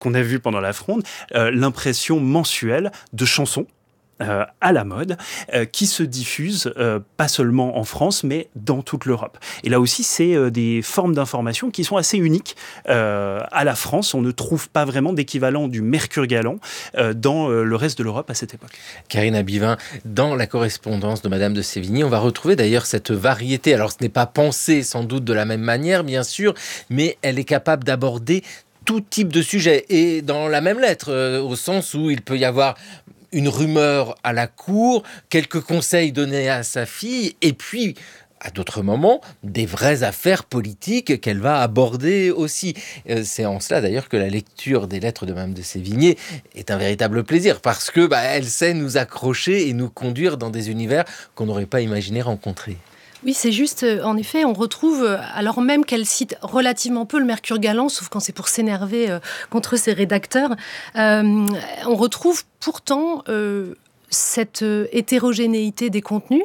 qu'on a vu pendant la Fronde, l'impression mensuelle de chansons à la mode, qui se diffusent pas seulement en France, mais dans toute l'Europe. Et là aussi, c'est des formes d'information qui sont assez uniques à la France. On ne trouve pas vraiment d'équivalent du Mercure galant dans le reste de l'Europe à cette époque. Karine Abivin, dans la correspondance de Madame de Sévigné, on va retrouver d'ailleurs cette variété. Alors, ce n'est pas pensé sans doute de la même manière, bien sûr, mais elle est capable d'aborder tout type de sujet. Et dans la même lettre, au sens où il peut y avoir une rumeur à la cour, quelques conseils donnés à sa fille, et puis, à d'autres moments, des vraies affaires politiques qu'elle va aborder aussi. C'est en cela d'ailleurs que la lecture des lettres de Madame de Sévigné est un véritable plaisir, parce que elle sait nous accrocher et nous conduire dans des univers qu'on n'aurait pas imaginé rencontrer. Oui, c'est juste, en effet, on retrouve, alors même qu'elle cite relativement peu le Mercure galant, sauf quand c'est pour s'énerver contre ses rédacteurs, on retrouve pourtant cette hétérogénéité des contenus.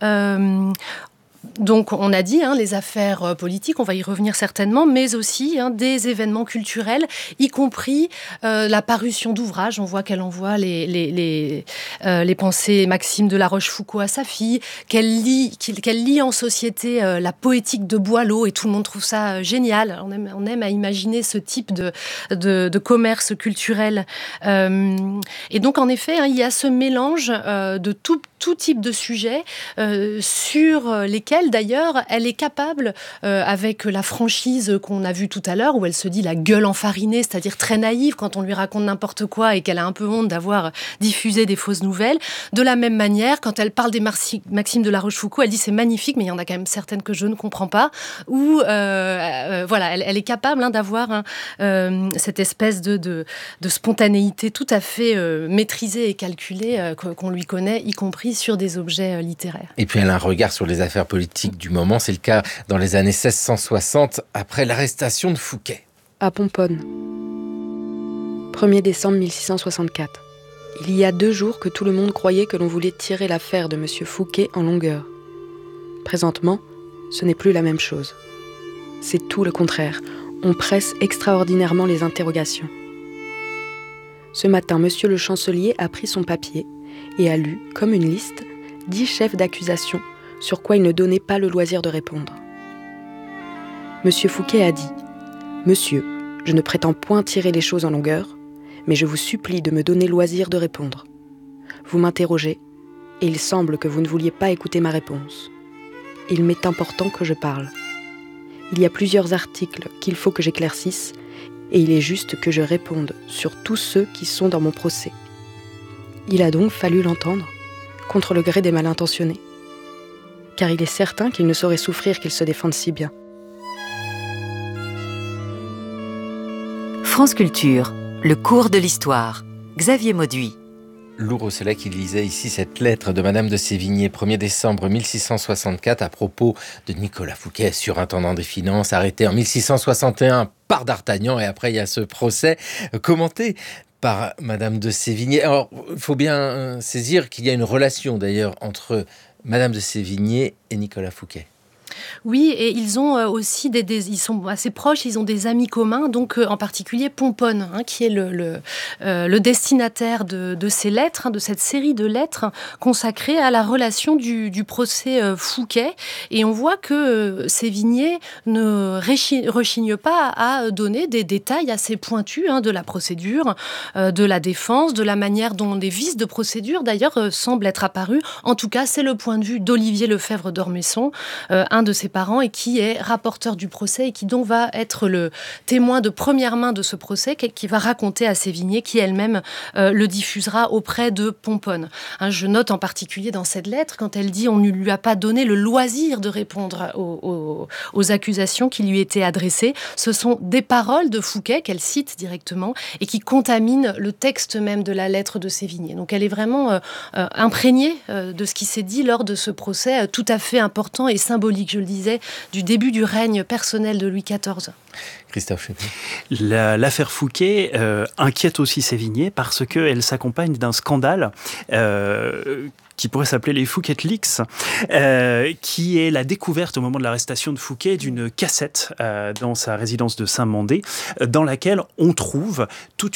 Donc, on a dit, les affaires politiques, on va y revenir certainement, mais aussi des événements culturels, y compris la parution d'ouvrages. On voit qu'elle envoie les pensées et maximes de La Rochefoucauld à sa fille, qu'elle lit en société la poétique de Boileau, et tout le monde trouve ça génial. On aime à imaginer ce type de commerce culturel. Et donc, en effet, il y a ce mélange de tout type de sujets sur lesquels, d'ailleurs, elle est capable, avec la franchise qu'on a vue tout à l'heure, où elle se dit la gueule enfarinée, c'est-à-dire très naïve quand on lui raconte n'importe quoi et qu'elle a un peu honte d'avoir diffusé des fausses nouvelles. De la même manière, quand elle parle des maximes de La Rochefoucauld, elle dit c'est magnifique, mais il y en a quand même certaines que je ne comprends pas. Ou voilà, elle est capable d'avoir cette espèce de spontanéité tout à fait maîtrisée et calculée qu'on lui connaît, y compris sur des objets littéraires. Et puis elle a un regard sur les affaires politiques du moment. C'est le cas dans les années 1660, après l'arrestation de Fouquet. À Pomponne, 1er décembre 1664. Il y a 2 jours que tout le monde croyait que l'on voulait tirer l'affaire de M. Fouquet en longueur. Présentement, ce n'est plus la même chose. C'est tout le contraire. On presse extraordinairement les interrogations. Ce matin, M. le chancelier a pris son papier et a lu, comme une liste, 10 chefs d'accusation sur quoi il ne donnait pas le loisir de répondre. M. Fouquet a dit « Monsieur, je ne prétends point tirer les choses en longueur, mais je vous supplie de me donner loisir de répondre. Vous m'interrogez, et il semble que vous ne vouliez pas écouter ma réponse. Il m'est important que je parle. Il y a plusieurs articles qu'il faut que j'éclaircisse, et il est juste que je réponde sur tous ceux qui sont dans mon procès. » Il a donc fallu l'entendre, contre le gré des mal intentionnés. Car il est certain qu'il ne saurait souffrir qu'il se défende si bien. France Culture, le cours de l'histoire. Xavier Mauduit. Lou Rosselet qui lisait ici cette lettre de Madame de Sévigné, 1er décembre 1664, à propos de Nicolas Fouquet, surintendant des finances, arrêté en 1661 par D'Artagnan, et après il y a ce procès commenté par Madame de Sévigné. Alors, il faut bien saisir qu'il y a une relation d'ailleurs entre Madame de Sévigné et Nicolas Fouquet. Oui, et ils ont aussi ils sont assez proches, ils ont des amis communs, donc en particulier Pomponne, qui est le destinataire de ces lettres, de cette série de lettres consacrées à la relation du procès Fouquet. Et on voit que Sévigné ne rechigne pas à donner des détails assez pointus de la procédure, de la défense, de la manière dont les vices de procédure d'ailleurs semblent être apparus. En tout cas, c'est le point de vue d'Olivier Lefebvre d'Ormesson, un de ses parents, et qui est rapporteur du procès et qui donc va être le témoin de première main de ce procès, qui va raconter à Sévigné, qui elle-même le diffusera auprès de Pomponne. Je note en particulier dans cette lettre, quand elle dit on ne lui a pas donné le loisir de répondre aux accusations qui lui étaient adressées, ce sont des paroles de Fouquet qu'elle cite directement et qui contaminent le texte même de la lettre de Sévigné. Donc elle est vraiment imprégnée de ce qui s'est dit lors de ce procès tout à fait important et symbolique, symbolique, je le disais, du début du règne personnel de Louis XIV. Christophe Chevet. L'affaire Fouquet inquiète aussi Sévigné parce qu'elle s'accompagne d'un scandale qui pourrait s'appeler les Fouquet Leaks, qui est la découverte au moment de l'arrestation de Fouquet d'une cassette dans sa résidence de Saint-Mandé, dans laquelle on trouve toute